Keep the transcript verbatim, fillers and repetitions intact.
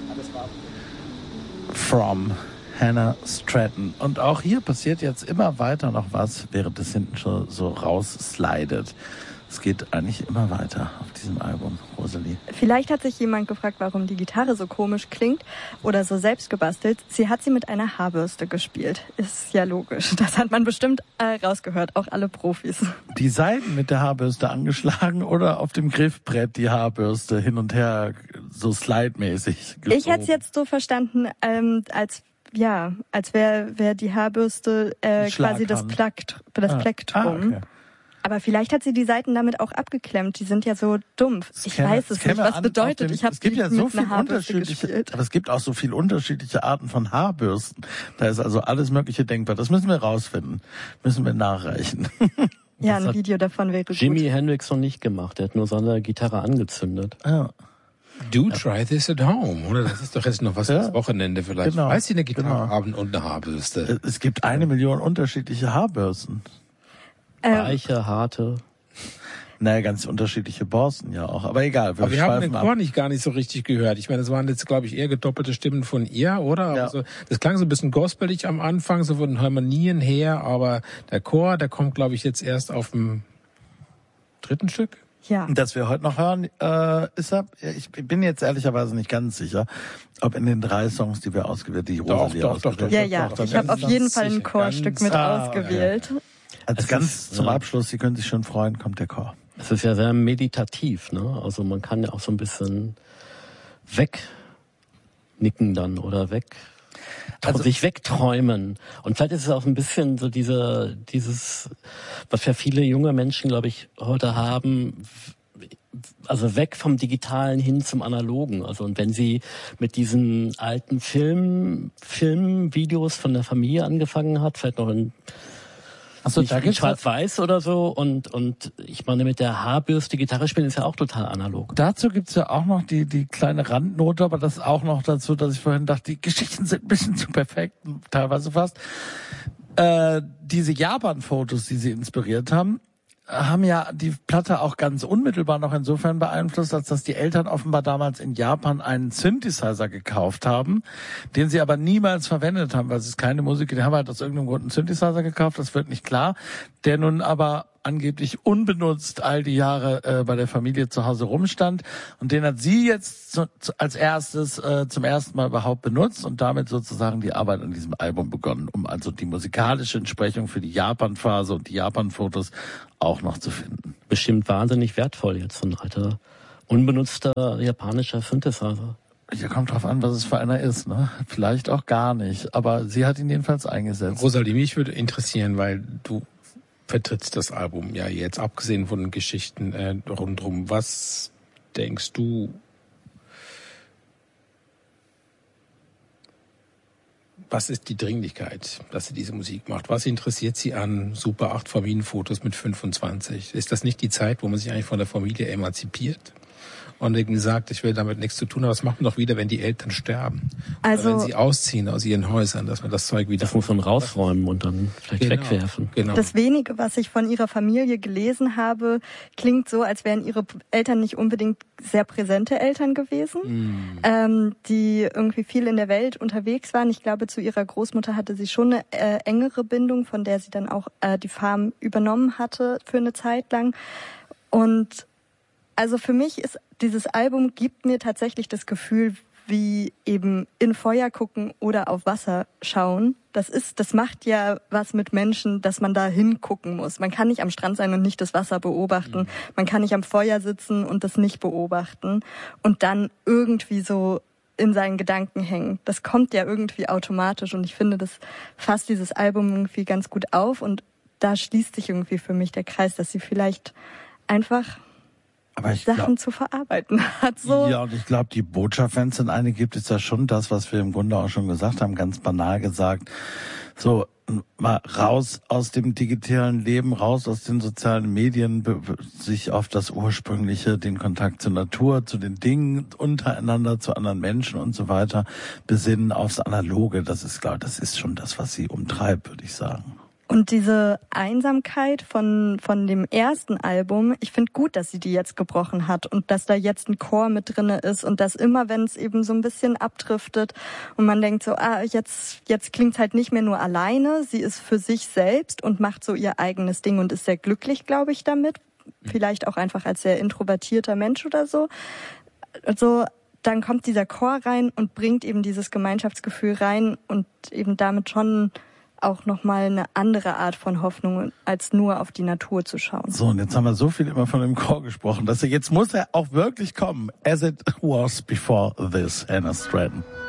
From Hannah Stratton. Und auch hier passiert jetzt immer weiter noch was, während es hinten schon so rausslidet. Es geht eigentlich immer weiter auf diesem Album, Rosalie. Vielleicht hat sich jemand gefragt, warum die Gitarre so komisch klingt oder so selbst gebastelt. Sie hat sie mit einer Haarbürste gespielt. Ist ja logisch. Das hat man bestimmt äh, rausgehört, auch alle Profis. Die Saiten mit der Haarbürste angeschlagen oder auf dem Griffbrett die Haarbürste hin und her so slide-mäßig gezogen? Ich hätte es jetzt so verstanden, ähm, als ja, als wäre wär die Haarbürste äh, quasi das, Plakt, das ah. Plektrum. Ah, okay. Aber vielleicht hat sie die Seiten damit auch abgeklemmt. Die sind ja so dumpf. Ich käme, weiß es nicht, was bedeutet. Den, ich habe es gibt ja so viel unterschiedliche, gespielt. aber es gibt auch so viele unterschiedliche Arten von Haarbürsten. Da ist also alles Mögliche denkbar. Das müssen wir rausfinden. Müssen wir nachreichen. Ja, ein Video davon wäre gut. Jimi Hendrix noch nicht gemacht. Er hat nur seine Gitarre angezündet. Ja. Do try this at home, oder? Das ist doch jetzt noch was ja. fürs Wochenende vielleicht. Genau. Weiß ich, eine Gitarre genau. haben und eine Haarbürste. Es gibt eine Million unterschiedliche Haarbürsten. Ähm. Weiche, harte. Naja, ganz unterschiedliche Borsten ja auch. Aber egal. Wir Aber wir haben den Chor ab. nicht gar nicht so richtig gehört. Ich meine, das waren jetzt, glaube ich, eher gedoppelte Stimmen von ihr, oder? Ja. Also, das klang so ein bisschen gospelig am Anfang, so von den Harmonien her. Aber der Chor, der kommt, glaube ich, jetzt erst auf dem dritten Stück. Ja. Das wir heute noch hören, äh, ist er, ich bin jetzt ehrlicherweise nicht ganz sicher, ob in den drei Songs, die wir ausgewählt, die Rosalie doch, doch, doch, Ja, ja, doch, doch, ich habe auf jeden Fall ein Chorstück mit ah, ausgewählt. Ja. Als es ganz ist, zum ja. Abschluss, Sie können sich schon freuen, kommt der Chor. Es ist ja sehr meditativ, ne? Also man kann ja auch so ein bisschen wegnicken dann oder weg. Also, sich wegträumen. Und vielleicht ist es auch ein bisschen so diese, dieses, was ja viele junge Menschen, glaube ich, heute haben, also weg vom Digitalen hin zum Analogen. Also, und wenn sie mit diesen alten Film, Filmvideos von der Familie angefangen hat, vielleicht noch in, Achso, da in Schwarz-Weiß oder so, und, und ich meine, mit der Haarbürste Gitarre spielen ist ja auch total analog. Dazu gibt's ja auch noch die, die kleine Randnote, aber das auch noch dazu, dass ich vorhin dachte, die Geschichten sind ein bisschen zu perfekt, teilweise fast. Äh, diese Japan-Fotos, die sie inspiriert haben, haben ja die Platte auch ganz unmittelbar noch insofern beeinflusst, als dass die Eltern offenbar damals in Japan einen Synthesizer gekauft haben, den sie aber niemals verwendet haben, weil es ist keine Musik, die haben halt aus irgendeinem Grund einen Synthesizer gekauft, das wird nicht klar, der nun aber angeblich unbenutzt all die Jahre äh, bei der Familie zu Hause rumstand, und den hat sie jetzt zu, zu, als erstes äh, zum ersten Mal überhaupt benutzt und damit sozusagen die Arbeit an diesem Album begonnen, um also die musikalische Entsprechung für die Japan-Phase und die Japan-Fotos auch noch zu finden. Bestimmt wahnsinnig wertvoll jetzt, so ein alter, unbenutzter japanischer Synthesizer. Ja, kommt drauf an, was es für einer ist, ne? Vielleicht auch gar nicht, aber sie hat ihn jedenfalls eingesetzt. Rosalie, mich würde interessieren, weil du vertrittst das Album ja jetzt, abgesehen von den Geschichten äh, rundherum. Was denkst du, was ist die Dringlichkeit, dass sie diese Musik macht? Was interessiert sie an Super acht Familienfotos mit fünfundzwanzig? Ist das nicht die Zeit, wo man sich eigentlich von der Familie emanzipiert? Und irgendwie sagt, ich will damit nichts zu tun, aber das macht man doch wieder, wenn die Eltern sterben. Also, oder wenn sie ausziehen aus ihren Häusern, dass man das Zeug wieder... Das muss man rausräumen und dann vielleicht genau, wegwerfen. Genau. Das Wenige, was ich von ihrer Familie gelesen habe, klingt so, als wären ihre Eltern nicht unbedingt sehr präsente Eltern gewesen, mm. ähm, die irgendwie viel in der Welt unterwegs waren. Ich glaube, zu ihrer Großmutter hatte sie schon eine äh, engere Bindung, von der sie dann auch äh, die Farm übernommen hatte für eine Zeit lang. Und also für mich ist dieses Album, gibt mir tatsächlich das Gefühl, wie eben in Feuer gucken oder auf Wasser schauen. Das ist, das macht ja was mit Menschen, dass man da hingucken muss. Man kann nicht am Strand sein und nicht das Wasser beobachten. Mhm. Man kann nicht am Feuer sitzen und das nicht beobachten und dann irgendwie so in seinen Gedanken hängen. Das kommt ja irgendwie automatisch, und ich finde, das fasst dieses Album irgendwie ganz gut auf, und da schließt sich irgendwie für mich der Kreis, dass sie vielleicht einfach Aber ich Sachen glaub, zu verarbeiten hat. So. Ja, und ich glaube, die Botschaft, wenn es in eine gibt, ist ja schon das, was wir im Grunde auch schon gesagt haben, ganz banal gesagt. So, mal raus aus dem digitalen Leben, raus aus den sozialen Medien, sich auf das Ursprüngliche, den Kontakt zur Natur, zu den Dingen untereinander, zu anderen Menschen und so weiter, besinnen, aufs Analoge. Das ist klar, das ist schon das, was sie umtreibt, würde ich sagen. Und diese Einsamkeit von von dem ersten Album, ich finde gut, dass sie die jetzt gebrochen hat und dass da jetzt ein Chor mit drinne ist und dass immer, wenn es eben so ein bisschen abdriftet und man denkt so, ah, jetzt jetzt klingt's halt nicht mehr nur alleine, sie ist für sich selbst und macht so ihr eigenes Ding und ist sehr glücklich, glaube ich, damit. Vielleicht auch einfach als sehr introvertierter Mensch oder so. Also dann kommt dieser Chor rein und bringt eben dieses Gemeinschaftsgefühl rein und eben damit schon auch nochmal eine andere Art von Hoffnung, als nur auf die Natur zu schauen. So, und jetzt haben wir so viel immer von dem Chor gesprochen, dass er jetzt muss er auch wirklich kommen. As it was before this, Hannah Stratton.